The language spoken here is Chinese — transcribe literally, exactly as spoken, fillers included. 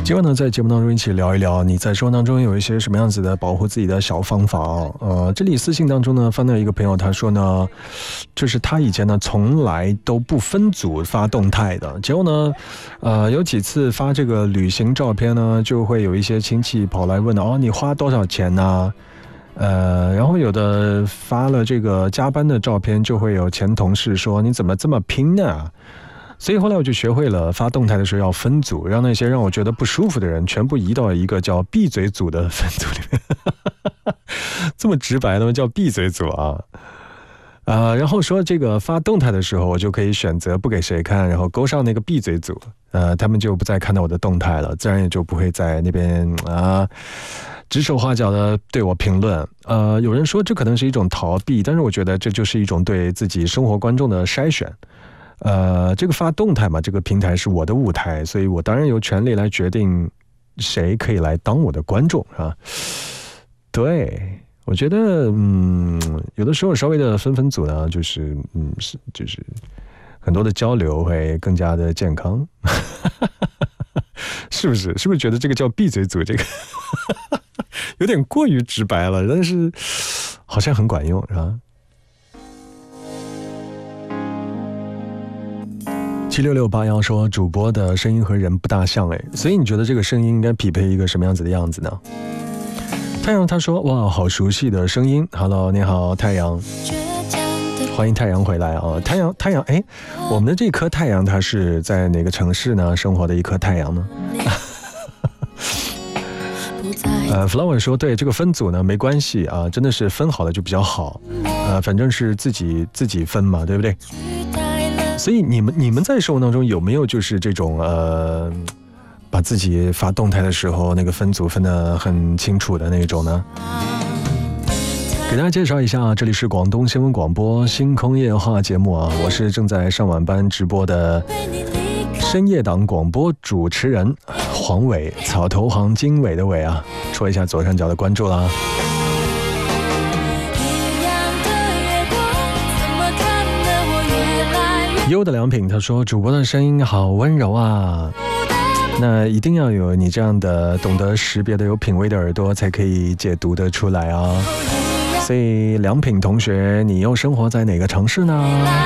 今晚呢，在节目当中一起聊一聊你在生活当中有一些什么样子的保护自己的小方法哦。呃，这里私信当中呢，翻到一个朋友，他说呢，就是他以前呢从来都不分组发动态的，结果呢，呃，有几次发这个旅行照片呢，就会有一些亲戚跑来问哦，你花多少钱呢？呃，然后有的发了这个加班的照片，就会有前同事说你怎么这么拼呢？所以后来我就学会了发动态的时候要分组，让那些让我觉得不舒服的人全部移到一个叫闭嘴组的分组里面。这么直白的叫闭嘴组啊。呃，然后说这个发动态的时候，我就可以选择不给谁看，然后勾上那个闭嘴组，呃，他们就不再看到我的动态了，自然也就不会在那边啊指手画脚的对我评论。呃，有人说这可能是一种逃避，但是我觉得这就是一种对自己生活观众的筛选。呃，这个发动态嘛，这个平台是我的舞台，所以我当然有权利来决定谁可以来当我的观众啊。对，我觉得，嗯，有的时候稍微的分分组呢，就是，嗯，是就是很多的交流会更加的健康，是不是？是不是觉得这个叫闭嘴组，这个有点过于直白了，但是好像很管用，是吧？七六六八幺说主播的声音和人不大像哎，所以你觉得这个声音应该匹配一个什么样子的样子呢？太阳他说哇，好熟悉的声音。Hello， 你好，太阳，欢迎太阳回来啊！太阳，太阳，哎，我们的这颗太阳它是在哪个城市呢？生活的一颗太阳呢？呃 ，Flower 说对这个分组呢没关系啊，真的是分好了就比较好，呃，反正是自己自己分嘛，对不对？所以你们你们在生活当中有没有就是这种呃，把自己发动态的时候那个分组分得很清楚的那种呢？给大家介绍一下，这里是广东新闻广播星空夜话节目啊，我是正在上晚班直播的深夜档广播主持人黄伟，草头黄经纬的纬啊，戳一下左上角的关注啦。优的良品他说主播的声音好温柔啊，那一定要有你这样的懂得识别的有品味的耳朵才可以解读得出来啊。所以良品同学，你又生活在哪个城市呢？